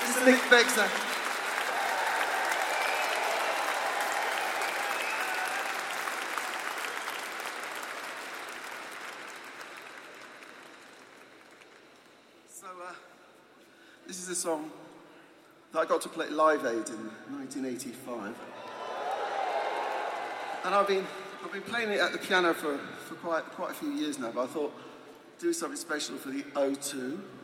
This is Nick Bexer. So, this is a song that I got to play at Live Aid in 1985. And I've been playing it at the piano for quite a few years now, but I thought do something special for the O2.